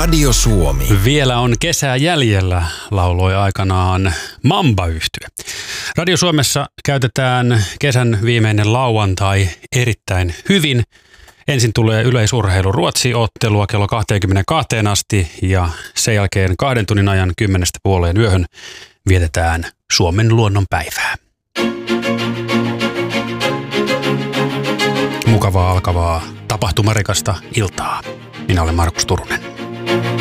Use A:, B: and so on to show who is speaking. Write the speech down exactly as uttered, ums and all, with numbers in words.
A: Radio Suomi.
B: Vielä on kesää jäljellä, lauloi aikanaan Mamba-yhtye. Radio Suomessa käytetään kesän viimeinen lauantai erittäin hyvin. Ensin tulee yleisurheilu Ruotsi-ottelua kello kaksikymmentäkaksi asti ja sen jälkeen kahden tunnin ajan kymmenestä puoleen yöhön vietetään Suomen luonnonpäivää. Mukavaa alkavaa tapahtumarikasta iltaa. Minä olen Markus Turunen.